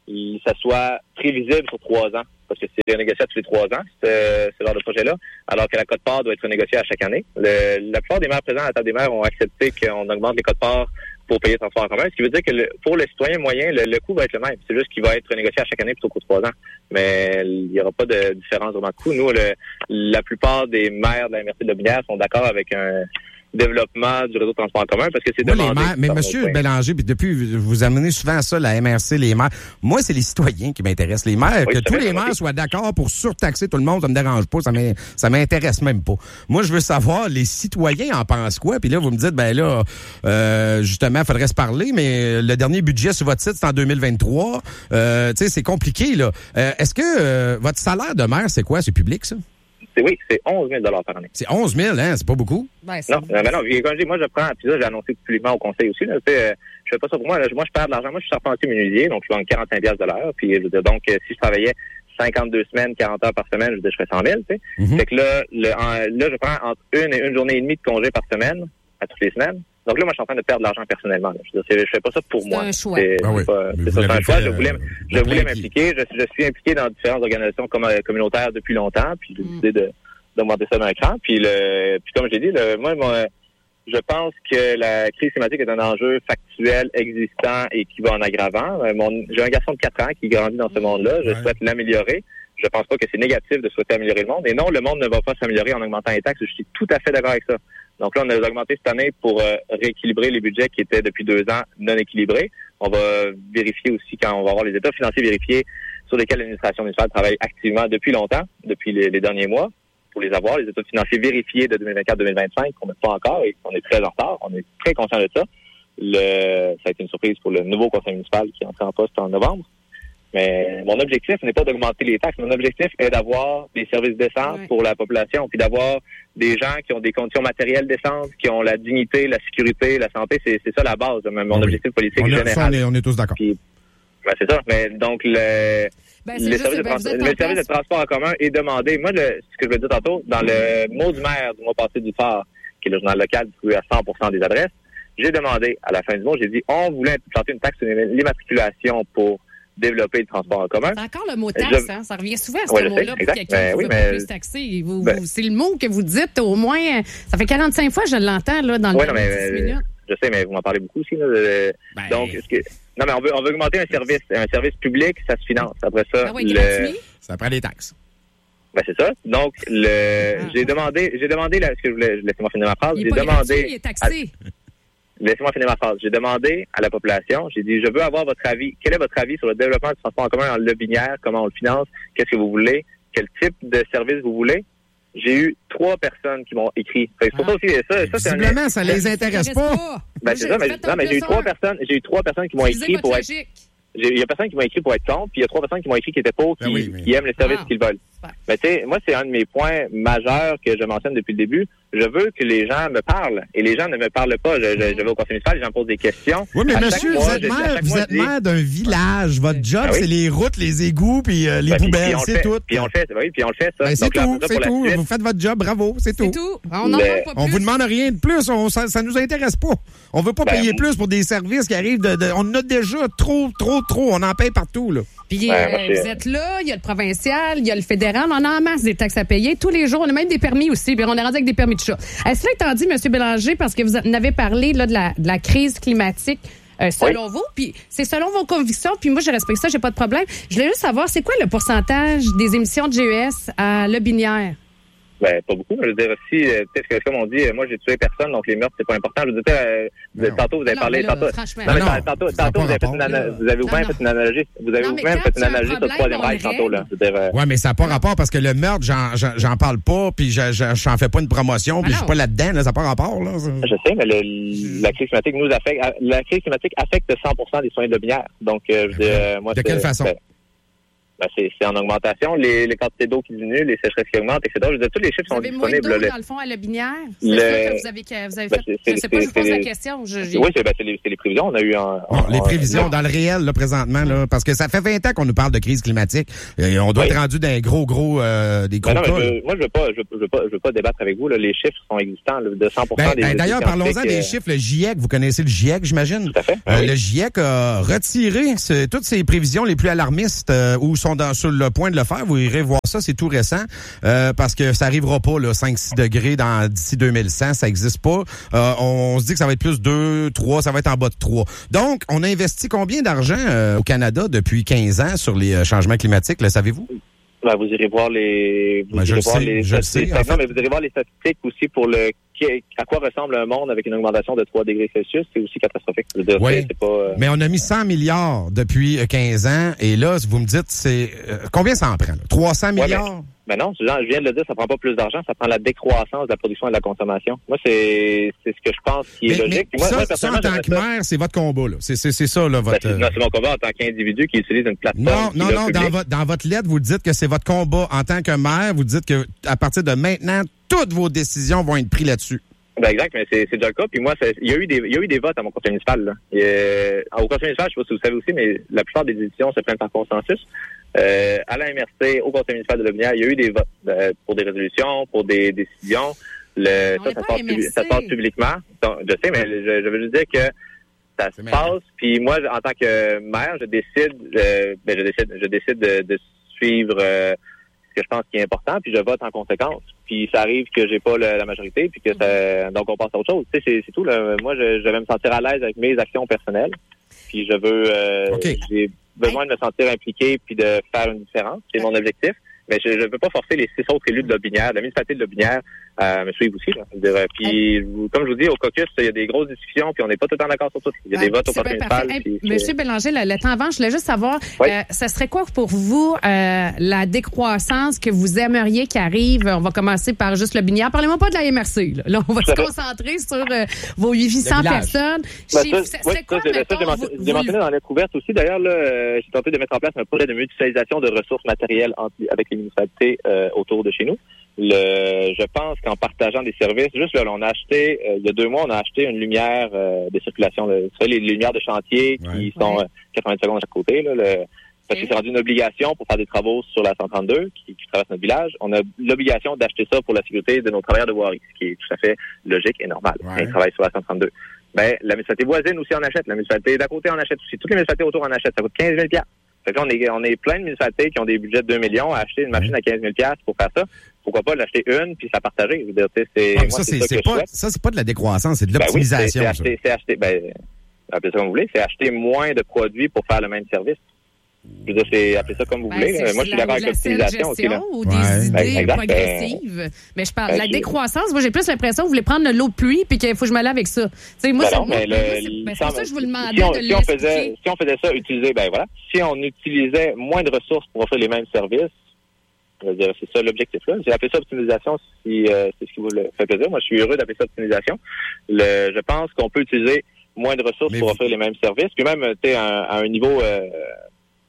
ça soit prévisible sur trois ans. Parce que c'est renégocié à tous les trois ans, ce, ce genre de projet-là, alors que la cote-part doit être renégociée à chaque année. Le, la plupart des maires présents à la table des maires ont accepté qu'on augmente les cotes-parts pour payer le transport en commun, ce qui veut dire que le, pour le citoyen moyen, le, le coût va être le même. C'est juste qu'il va être renégocié à chaque année plutôt qu'aux trois ans. Mais il n'y aura pas de différence vraiment de coût. Nous, le, la plupart des maires de la M R C de Lotbinière sont d'accord avec un développement du réseau de transport en commun parce que c'est moi, demandé. Les maires, mais monsieur Bélanger, puis depuis, vous amenez souvent ça, la M R C, les maires. Moi, c'est les citoyens qui m'intéressent. Les maires, oui, que tous les maires aussi. Soient d'accord pour surtaxer tout le monde, ça me dérange pas, ça m'in- ça m'intéresse même pas. Moi, je veux savoir, les citoyens en pensent quoi? Puis là, vous me dites, ben là, euh, justement, il faudrait se parler, mais le dernier budget sur votre site, c'est en deux mille vingt-trois. Euh, tu sais, c'est compliqué, là. Euh, est-ce que euh, votre salaire de maire, c'est quoi? C'est public, ça? C'est, oui, c'est onze mille dollars par année. C'est onze mille, hein? C'est pas beaucoup? Ben, c'est non, ben non, comme je dis, moi, je prends, puis ça, j'ai annoncé publiquement au conseil aussi, là, tu sais, je fais pas ça pour moi, là, moi, je perds de l'argent. Moi, je suis charpentier menuisier, donc je gagne quarante-cinq dollars de l'heure, puis, je veux dire, donc, si je travaillais cinquante-deux semaines, quarante heures par semaine, je veux dire, je ferais cent mille, tu sais. Mm-hmm. Fait que là, le, en, là, je prends entre une et une journée et demie de congé par semaine, à toutes les semaines. Donc là, moi, je suis en train de perdre de l'argent personnellement. Là. Je veux dire, je fais pas ça pour c'est moi. Un choix. C'est, ah oui. pas, c'est, c'est un choix. Je euh, voulais, je voulais m'impliquer. Je, je suis impliqué dans différentes organisations comme, communautaires depuis longtemps, puis j'ai mm. décidé de d'augmenter ça d'un cran. Puis, le, puis comme je l'ai dit, le, moi, moi, je pense que la crise climatique est un enjeu factuel, existant et qui va en aggravant. Mon, j'ai un garçon de quatre ans qui grandit dans ce monde-là. Je ouais. souhaite l'améliorer. Je pense pas que c'est négatif de souhaiter améliorer le monde. Et non, le monde ne va pas s'améliorer en augmentant les taxes. Je suis tout à fait d'accord avec ça. Donc là, on a augmenté cette année pour euh, rééquilibrer les budgets qui étaient depuis deux ans non équilibrés. On va vérifier aussi quand on va avoir les états financiers vérifiés sur lesquels l'administration municipale travaille activement depuis longtemps, depuis les, les derniers mois, pour les avoir. Les états financiers vérifiés de deux mille vingt-quatre deux mille vingt-cinq, qu'on n'a pas encore et qu'on est très en retard. On est très conscient de ça. Le, ça a été une surprise pour le nouveau conseil municipal qui est entré en poste en novembre. Mais mon objectif n'est pas d'augmenter les taxes. Mon objectif est d'avoir des services décents ouais. pour la population, puis d'avoir des gens qui ont des conditions matérielles décentes, qui ont la dignité, la sécurité, la santé. C'est, c'est ça la base de mon oui. objectif politique on est, général. Ça, on, est, on est tous d'accord. Puis, ben c'est ça. Mais donc, le, ben, le, service, de trans- le service de transport en commun est demandé. Moi, le, ce que je veux dire tantôt, dans le mot du maire du mois passé du Phare, qui est le journal local distribué à cent pour cent des adresses, j'ai demandé, à la fin du mois, j'ai dit, on voulait implanter une taxe sur l'immatriculation pour développer le transport en commun. C'est encore le mot taxe, je... hein? Ça revient souvent à ce ouais, mot-là sais, pour quelqu'un ben, qui oui, veut mais... pas plus taxer. Vous, ben... vous, c'est le mot que vous dites au moins, ça fait quarante-cinq fois que je l'entends là, dans ouais, le non, mais, dix minutes. Je sais, mais vous m'en parlez beaucoup aussi. Là, de... ben... Donc, que... non, mais on veut, on veut augmenter un service. Un service public, ça se finance. Après ça, ah oui, le... gratuit? Ça prend des taxes. Ben, c'est ça. Donc, le... ah, j'ai demandé, j'ai demandé, là, ce que je voulais, laissez-moi finir ma phrase. Il est j'ai pas demandé. Gratuit, il est taxé. À... Laissez-moi finir ma phrase. J'ai demandé à la population, j'ai dit, je veux avoir votre avis. Quel est votre avis sur le développement du transport en commun en Lotbinière? Comment on le finance? Qu'est-ce que vous voulez? Quel type de service vous voulez? J'ai eu trois personnes qui m'ont écrit. Fait que c'est pour ça aussi, ça, ça, c'est visiblement, un... ça les intéresse pas. pas. Ben, c'est ça, mais, non, mais j'ai eu trois personnes, j'ai eu trois personnes qui m'ont écrit pour être, il y a personne qui m'ont écrit pour être contre, puis il y a trois personnes qui m'ont écrit qui étaient pour, qui, ben oui, mais... qui aiment les services ah. qu'ils veulent. Mais tu sais, moi, c'est un de mes points majeurs que je mentionne depuis le début. Je veux que les gens me parlent. Et les gens ne me parlent pas. Je, je, je vais au conseil municipal, les gens posent des questions. Oui, mais à monsieur, mois, vous êtes je, maire, vous mois, êtes dis, maire d'un village. Votre job, ah oui? c'est les routes, les égouts, puis euh, les ben, poubelles, puis c'est fait, tout. Puis on le fait, oui, puis on le fait, ça. Ben, c'est Donc, là, tout, ça, c'est pour la tout. suite, Vous faites votre job, bravo, c'est tout. C'est tout. On n'en Le- parle pas On plus. vous demande rien de plus. On, ça, ça nous intéresse pas. On veut pas Ben, payer plus pour des services qui arrivent de, de- on en a déjà trop, trop, trop. On en paye partout, là. Puis Ouais, euh, moi, c'est- vous êtes là, il y a le provincial, il y a le fédéral, on a en masse des taxes à payer tous les jours. On a même des permis aussi, puis on est rendu avec des permis de chat. Euh, cela étant dit, M. Bélanger, parce que vous en avez parlé là, de, la, de la crise climatique, euh, selon vous, puis c'est selon vos convictions, puis moi je respecte ça, j'ai pas de problème. Je voulais juste savoir, c'est quoi le pourcentage des émissions de G E S à Lobinière? Ben, pas beaucoup. Je veux dire, si, euh, peut-être que, comme on dit, euh, moi, j'ai tué personne, donc les meurtres, c'est pas important. Je veux dire, euh, vous- Non. tantôt, vous avez Non, parlé, mais là, tantôt, franchement. non, mais Non, tantôt, ça tantôt, n'a tantôt, pas vous avez fait rapport, une, ana- là. vous avez Non, vous-même non. fait une analogie. Vous avez Non, mais vous-même quand fait tu une as un analogie sur le problème, troisième on Reich le tantôt, là. règle. Je veux dire, euh, Ouais, mais ça n'a pas rapport parce que le meurtre, j'en, j'en, j'en parle pas, puis je, je, j'en fais pas une promotion, puis Ah je suis non. pas là-dedans, là, ça n'a pas rapport, là. je sais, mais le, la crise climatique nous affecte, la crise climatique affecte cent pour cent des soins de Lobinière. Donc, euh, je veux dire, euh, moi, De quelle c'est- façon? ben, ben, c'est, c'est en augmentation. Les, les quantités d'eau qui diminuent, les sécheresses qui augmentent, et cetera. Je veux dire, tous les chiffres Vous sont avez moins disponibles. d'eau, là. dans le fond, à Lobinière? C'est Le- ça que vous avez, que vous avez Ben, fait? c'est- Je c'est- sais pas, je vous pose c'est- la question. Je, j'ai- Oui, c'est, ben, c'est, les, c'est les prévisions. On a eu un... Bon, les un- prévisions non. dans le réel, là, présentement, là, parce que ça fait vingt ans qu'on nous parle de crise climatique. Et on doit Oui. être rendu dans des gros, gros, euh, des gros Ben non, cas, mais là. je, moi, je veux pas, je, je veux pas, je veux pas débattre avec vous. Là. Les chiffres sont existants là, de cent pour cent Ben, des. ben, d'ailleurs, des parlons-en scientifiques, des euh, chiffres. Le GIEC, vous connaissez le GIEC, j'imagine? Tout à fait. Euh, Oui. Le GIEC a retiré ce- toutes ces prévisions les plus alarmistes euh, ou sont dans, sur le point de le faire. Vous irez voir ça, c'est tout récent. Euh, parce que ça arrivera pas, là, cinq six degrés dans d'ici deux mille cent, ça existe pas. Euh, on, on se dit que ça va être plus deux, trois, ça va être en bas de trois. Donc, on a investi combien d'argent euh, au Canada depuis quinze ans sur les euh, changements climatiques, le savez-vous? Ben, vous irez voir les. Vous Ben, je irez le voir sais, les je le statistiques. sais, en Non, fait. mais vous irez voir les statistiques aussi pour le. À quoi ressemble un monde avec une augmentation de trois degrés Celsius. C'est aussi catastrophique. Je veux dire, Oui. c'est, c'est pas. euh, Mais on a mis cent milliards depuis euh, quinze ans. Et là, vous me dites, c'est euh, combien ça en prend? Là? trois cents Ouais, milliards? Ben non, genre, je viens de le dire, ça prend pas plus d'argent, ça prend la décroissance de la production et de la consommation. Moi, c'est, c'est ce que je pense qui est Mais, logique. mais Puis moi, ça, moi, ça, en personnellement, tant j'aimerais que ça. maire, c'est votre combat, là. C'est, c'est, c'est ça, là, Ben, votre... c'est, non, c'est mon combat en tant qu'individu qui utilise une plateforme. Non, qui non, est non, publique. dans votre, dans votre lettre, vous dites que c'est votre combat en tant que maire. Vous dites que à partir de maintenant, toutes vos décisions vont être prises là-dessus. Ben exact, mais c'est, c'est déjà le cas. Puis moi, ça- il y a eu des, il y a eu des votes à mon conseil municipal. Là. Et, euh, au conseil municipal, je sais pas si vous savez aussi, mais la plupart des décisions se prennent par consensus. Euh, à la M R C, au conseil municipal de Lobinière, il y a eu des votes euh, pour des résolutions, pour des décisions. Le, On ça, est ça pas passe, M R C. publi- ça passe publiquement. Donc, je sais, mais je, je veux juste dire que ça se C'est maintenant. passe. Puis moi, en tant que maire, je décide, euh, ben je décide, je décide de, de suivre euh, ce que je pense qui est important, puis je vote en conséquence. Puis ça arrive que j'ai pas le- la majorité, puis que ça, donc on passe à autre chose. Tu sais, c'est, c'est tout. Là. Moi, je, je vais me sentir à l'aise avec mes actions personnelles. Puis je veux, euh, OK. j'ai besoin de me sentir impliqué puis de faire une différence. C'est mon objectif. Mais je ne veux pas forcer les six autres élus de Lobinière, de la municipalité de Lobinière, à me suivre aussi. Là. Je veux dire, Puis, je vous- comme je vous dis, au caucus, il y a des grosses discussions, puis on n'est pas tout le temps d'accord sur tout. Il y a des Ouais, votes au c'est conseil bien municipal. parfait. puis Hey, c'est- Monsieur Bélanger, le, le temps avance. Je voulais juste savoir, Oui. euh, ça serait quoi pour vous euh, la décroissance que vous aimeriez qui arrive? On va commencer par juste le Binière. Parlez-moi pas de la M R C. Là, Là, on va se Tout à fait. concentrer sur euh, vos huit cents Le village. personnes. Ben, Chez- ça, ça oui, serait quoi, ça, j'ai- ça, mettons, j'ai mentionné, vous- j'ai vous- mentionné dans la couverte aussi. D'ailleurs, là, euh, j'ai tenté de mettre en place un projet de mutualisation de ressources matérielles entre- avec les municipalités euh, autour de chez nous. Le, je pense qu'en partageant des services, juste là, on a acheté, euh, il y a deux mois, on a acheté une lumière euh, de circulation. Là. Vous savez, les, les lumières de chantier qui Ouais. sont Ouais. euh, quatre-vingts secondes à chaque côté. Là, le, parce que Ok. c'est rendu une obligation pour faire des travaux sur la cent trente-deux qui, qui traverse notre village. On a l'obligation d'acheter ça pour la sécurité de nos travailleurs de voirie, ce qui est tout à fait logique et normal. Ouais. Ils travaillent sur la cent trente-deux. Ben, la municipalité voisine aussi en achète. La municipalité d'à côté en achète aussi. Toutes les municipalités autour en achètent. Ça coûte quinze mille dollars. Fait que là, on est, on est plein de municipalités qui ont des budgets de deux millions à acheter une machine à quinze mille dollars pour faire ça. Pourquoi pas l'acheter une puis la partager? Je veux dire, tu sais, c'est, Ah, mais moi, ça, c'est c'est, ça c'est que je pas, souhaite. ça, c'est pas de la décroissance, c'est de Ben oui, c'est, l'optimisation. c'est ça. acheter, c'est acheter, ben, appelez ça comme vous voulez, c'est acheter moins de produits pour faire le même service. Je veux dire, c'est, appelez ça comme vous Ben, voulez. c'est- Moi, c'est je suis la- d'accord avec la saine l'optimisation aussi, là. gestion ou Ouais. des idées Ben, exact, progressives. Mais je parle ben, la je- décroissance. Moi, j'ai plus l'impression que vous voulez prendre de l'eau de pluie puis qu'il faut que je me lave avec ça. Tu sais, moi, Ben c'est, non, moi, mais moi, le, c'est, ben, c'est pour ça que je vous demandais si on, de si on faisait, l'expliquer. si on faisait ça, utiliser, ben voilà, si on utilisait moins de ressources pour offrir les mêmes services, je veux dire, c'est ça l'objectif là. J'ai appelé ça optimisation si euh, c'est ce qui vous le fait plaisir. Moi, je suis heureux d'appeler ça optimisation. Le, je pense qu'on peut utiliser moins de ressources Mais pour vous- offrir les mêmes services, puis même, tu sais, à, à un niveau euh,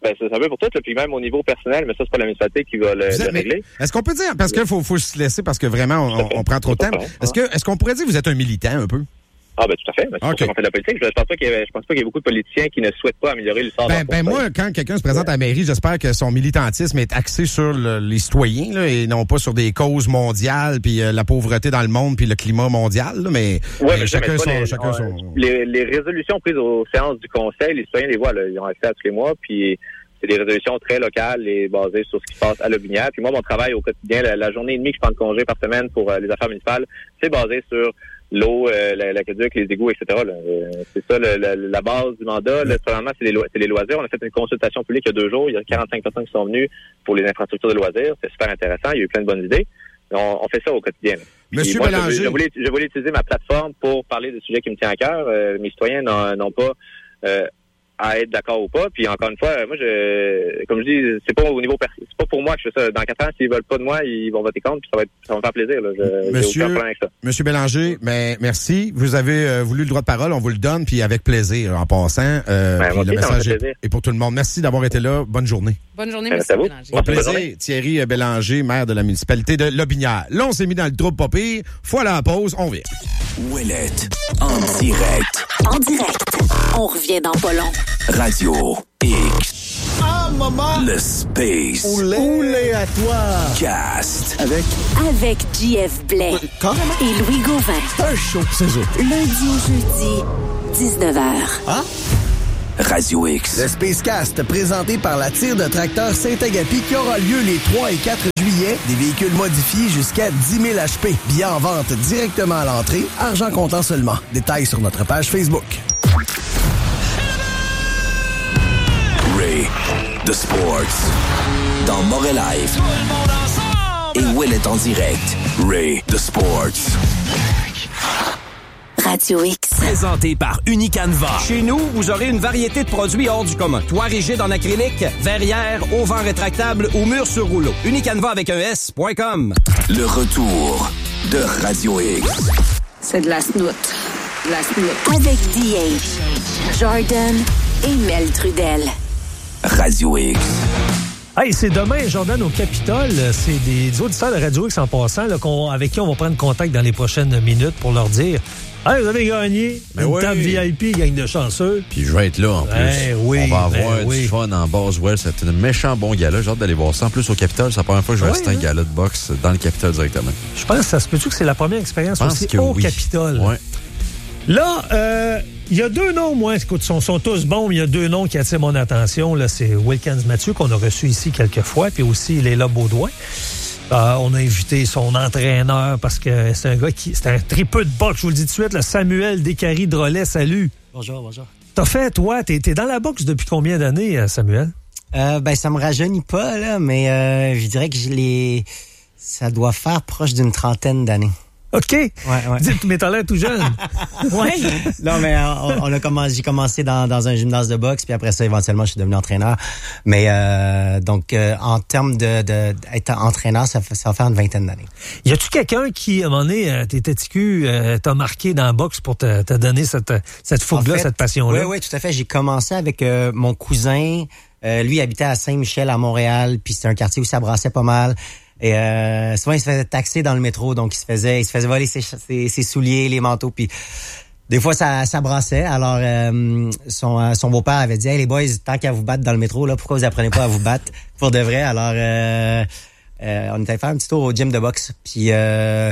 Ben, ça, ça veut pour tout, là, puis même au niveau personnel, mais ça, c'est pas la municipalité qui va le, Vous le êtes- mais régler. Est-ce qu'on peut dire, parce qu'il faut, faut se laisser, parce que vraiment, on, on prend trop de temps. Est-ce que, est-ce qu'on pourrait dire que vous êtes un militant un peu? Ah, ben, tout à fait. Mais c'est Ok. pour ça qu'on fait de la politique. Je, je pense pas qu'il y ait, je pense pas qu'il y ait beaucoup de politiciens qui ne souhaitent pas améliorer le sort de Ben, leur ben conseil. moi, quand quelqu'un se présente à la mairie, j'espère que son militantisme est axé sur le- les citoyens, là, et non pas sur des causes mondiales, puis euh, la pauvreté dans le monde, puis le climat mondial, là, mais, Ouais, mais mais chacun, jamais son, pas les, chacun euh, son... les, les résolutions prises aux séances du conseil, les citoyens les voient, là, ils ont accès à tous les mois, puis c'est des résolutions très locales et basées sur ce qui se passe à Lobinière. Puis moi, mon travail au quotidien, la, la journée et demie que je prends de congé par semaine pour euh, les affaires municipales, c'est basé sur l'eau, euh, la- l'aqueduc, les égouts, et cetera. Là. Euh, c'est ça le, la, la base du mandat. Là, premièrement, c'est les, lo- c'est les loisirs. On a fait une consultation publique il y a deux jours. Il y a quarante-cinq personnes qui sont venues pour les infrastructures de loisirs. C'est super intéressant. Il y a eu plein de bonnes idées. On, on fait ça au quotidien. Là. Monsieur Puis moi, Bélanger. Je, je, voulais, je voulais utiliser ma plateforme pour parler de sujets qui me tient à cœur. Euh, mes citoyens n'ont, n'ont pas euh, à être d'accord ou pas. Puis encore une fois, moi, je, comme je dis, c'est pas au niveau, per- c'est pas pour moi que je fais ça. Dans quatre ans, s'ils veulent pas de moi, ils vont voter contre. Puis ça va être, ça va me faire plaisir. Là. Je, Monsieur- j'ai aucun problème avec ça. Monsieur Bélanger, mais merci. Vous avez euh, voulu le droit de parole, on vous le donne, puis avec plaisir en passant. Euh, Ben, puis moi le aussi, ça m'a message fait est, plaisir. est pour tout le monde. Merci d'avoir été là. Bonne journée. Bonne journée, Merci M. à vous. Bélanger. Au Bonne plaisir, journée. Thierry Bélanger, maire de la municipalité de Lobinière. Là, on s'est mis dans le trouble pas pire. Faut aller à la pause, on vient. Ouellette, en direct, En direct. On revient dans pas long. Radio X. Ah, maman! Le Space Oulé à toi! Cast. Avec Avec J F Blais Quand? et Louis Gauvin. un show, c'est ça. Lundi au jeudi, dix-neuf heures. Ah? Radio X. Le Spacecast, présenté par la tire de tracteur Saint-Agapi, qui aura lieu les trois et quatre juillet. Des véhicules modifiés jusqu'à dix mille H P. Billets en vente directement à l'entrée. Argent comptant seulement. Détails sur notre page Facebook. Ray, The Sports. Dans Morel Live. Et Ouellette en direct. Ray, The Sports. Radio X. Présenté par Unicanva. Chez nous, vous aurez une variété de produits hors du commun. Toit rigide en acrylique, verrière, auvent rétractable ou mur sur rouleau. Unicanva avec un S point com. Le retour de Radio X. C'est de la snoot. De la snoot. Avec D H, Jordan et Mel Trudel. Radio X. Hey, c'est demain, Jordan, au Capitole. C'est des, des auditeurs de Radio X en passant, là, qu'on, avec qui on va prendre contact dans les prochaines minutes pour leur dire « Hey, vous avez gagné Ben une oui. table V I P, gang de chanceux. » Puis je vais être là en plus. Ben oui, On va avoir ben oui. du fun en Boswell. C'est un méchant bon gala. J'ai hâte d'aller voir ça. En plus, au Capitole, c'est la première fois que je vais Oui, assister à un hein? gala de boxe dans le Capitole directement. Je pense que ça se peut-tu que c'est la première expérience Je pense aussi que au oui. Capitole. Ouais. Là, euh, il y a deux noms, moi, écoute, ils sont, sont tous bons, mais il y a deux noms qui attirent mon attention. Là, c'est Wilkins Mathieu, qu'on a reçu ici quelques fois, puis aussi Léla Baudouin. Euh, on a invité son entraîneur parce que c'est un gars qui... C'est un tripeux de boxe, je vous le dis tout de suite, le Samuel Descaries-Drolet. Salut. Bonjour, bonjour. T'as fait, toi, t'es, t'es dans la boxe depuis combien d'années, euh, Samuel? Euh, ben, ça me rajeunit pas, là, mais euh, je dirais que je l'ai... Ça doit faire proche d'une trentaine d'années. OK. Ouais, ouais. Dites, mais t'as l'air tout jeune. Ouais. Non, mais on, on a commencé, j'ai commencé dans, dans un gymnase de boxe, puis après ça, éventuellement, je suis devenu entraîneur. Mais euh, donc, euh, en termes de, de d'être entraîneur, ça, fait, ça va faire une vingtaine d'années. Y a-tu quelqu'un qui, à un moment donné, euh, t'es ticu, euh, t'a marqué dans la boxe pour te, te donner cette, cette fougue-là, En fait, cette passion-là? Oui, oui, tout à fait. J'ai commencé avec euh, mon cousin. Euh, lui, il habitait à Saint-Michel, à Montréal, puis c'était un quartier où ça brassait pas mal. Et euh, souvent, il se faisait taxer dans le métro, donc il se faisait, il se faisait voler ses, ses, ses souliers, les manteaux, puis des fois, ça, ça brassait. Alors, euh, son, euh, son beau-père avait dit « Hey, les boys, tant qu'à vous battre dans le métro, là, pourquoi vous apprenez pas à vous battre pour de vrai? » Alors, euh, euh, on était allé faire un petit tour au gym de boxe, puis euh,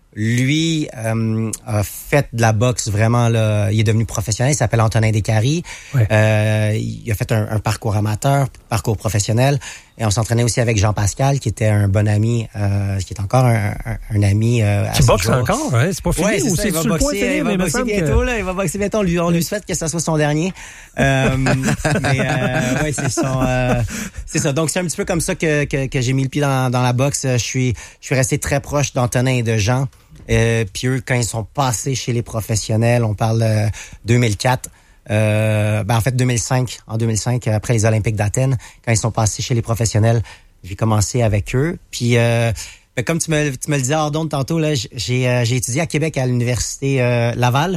lui euh, a fait de la boxe vraiment, là, il est devenu professionnel, il s'appelle Antonin Descaries. Ouais. Euh, il a fait un, un parcours amateur, parcours professionnel, et on s'entraînait aussi avec Jean Pascal, qui était un bon ami, euh, qui est encore un, un, un ami. Euh, qui boxe encore, hein? C'est pas fini, ouais, c'est ou ça, c'est il va sur le point de boxer, finir, il va mais me boxer semble bientôt, que... là, il va boxer bientôt, on lui, on lui souhaite que ça soit son dernier. Euh, mais euh, ouais, c'est son, euh, c'est ça. Donc c'est un petit peu comme ça que, que, que j'ai mis le pied dans, dans la boxe. Je suis, je suis resté très proche d'Antonin et de Jean. Euh, puis eux, quand ils sont passés chez les professionnels, on parle euh, deux mille quatre, euh, ben en fait deux mille cinq, en deux mille cinq, après les Olympiques d'Athènes, quand ils sont passés chez les professionnels, j'ai commencé avec eux. Puis euh, ben, comme tu me, tu me le disais hors d'onde tantôt, là, j'ai, euh, j'ai étudié à Québec à l'université euh, Laval.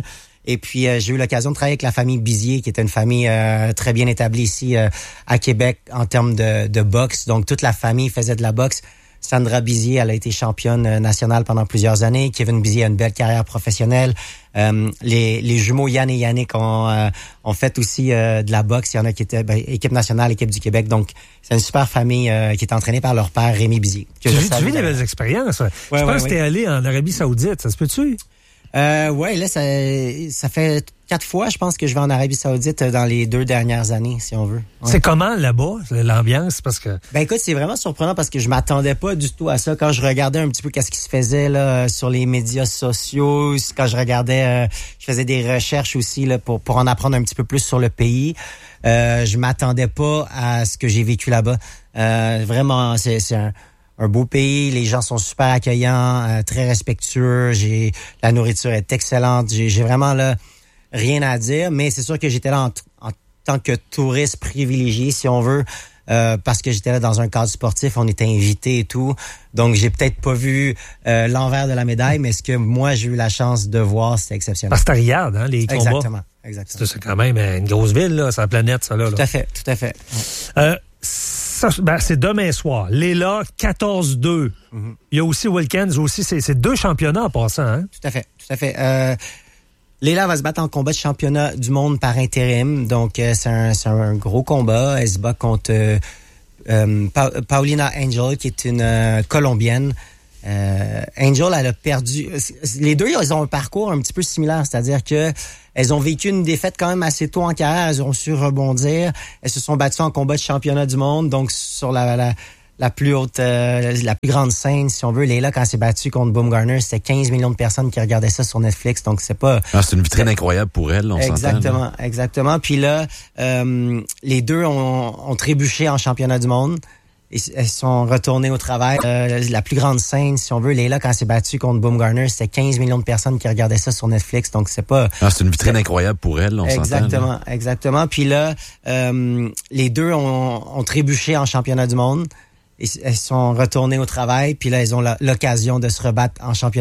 Et puis, euh, j'ai eu l'occasion de travailler avec la famille Bizier, qui était une famille euh, très bien établie ici euh, à Québec en termes de, de boxe. Donc, toute la famille faisait de la boxe. Sandra Bizier, elle a été championne nationale pendant plusieurs années. Kevin Bizier a une belle carrière professionnelle. Euh, les, les jumeaux Yann et Yannick ont, euh, ont fait aussi euh, de la boxe. Il y en a qui étaient ben, équipe nationale, équipe du Québec. Donc, c'est une super famille euh, qui est entraînée par leur père, Rémi Bizier. Tu as vu des belles expériences. Ouais, je pense ouais, que tu es ouais. allé en Arabie Saoudite. Ça se peut-tu? Euh, ouais, là, ça, ça fait quatre fois, je pense, que je vais en Arabie Saoudite dans les deux dernières années, si on veut. Ouais. C'est comment là-bas, l'ambiance? Parce que ben écoute, c'est vraiment surprenant parce que je m'attendais pas du tout à ça. Quand je regardais un petit peu qu'est-ce qui se faisait là sur les médias sociaux, quand je regardais, euh, je faisais des recherches aussi là pour pour en apprendre un petit peu plus sur le pays. Euh, je m'attendais pas à ce que j'ai vécu là-bas. Euh, vraiment, c'est c'est un Un beau pays, les gens sont super accueillants, euh, très respectueux. J'ai la nourriture est excellente. J'ai, j'ai vraiment là rien à dire, mais c'est sûr que j'étais là en, t- en tant que touriste privilégié, si on veut, euh, parce que j'étais là dans un cadre sportif, on était invités et tout. Donc j'ai peut-être pas vu euh, l'envers de la médaille, mais ce que moi j'ai eu la chance de voir, c'était exceptionnel. Parce que t'as Riyad, hein, les combats. Exactement, exactement. C'est, c'est quand même une grosse ville là, sur la planète, ça là. Tout là. à fait, tout à fait. Euh, Ça, ben, c'est demain soir. Léla, quatorze deux. Mm-hmm. Il y a aussi Wilkins, aussi, c'est, c'est deux championnats en passant. Hein? Tout à fait, tout à fait. Euh, Léla va se battre en combat de championnat du monde par intérim. Donc, euh, c'est, un, c'est un gros combat. Elle se bat contre euh, euh, pa- Paulina Angel, qui est une euh, Colombienne. Euh, Angel, elle a perdu... Les deux, ils ont un parcours un petit peu similaire, c'est-à-dire que elles ont vécu une défaite quand même assez tôt en carrière, elles ont su rebondir, elles se sont battues en combat de championnat du monde, donc sur la, la, la plus haute, euh, la plus grande scène, si on veut. Léla, quand elle s'est battue contre Baumgartner, c'était quinze millions de personnes qui regardaient ça sur Netflix, donc c'est pas... Ah, c'est une vitrine incroyable pour elle, on exactement, s'entend. Exactement, Puis là, euh, les deux ont, ont trébuché en championnat du monde. Elles sont retournées au travail. Euh, la plus grande scène, si on veut, Léla, quand elle s'est battue contre Baumgartner, c'était quinze millions de personnes qui regardaient ça sur Netflix, donc c'est pas... Ah, c'est une vitrine incroyable pour elle, on exactement, s'entend. Exactement, exactement. Puis là, euh, les deux ont, ont trébuché en championnat du monde. Elles sont retournées au travail, puis là, elles ont la, l'occasion de se rebattre en championnat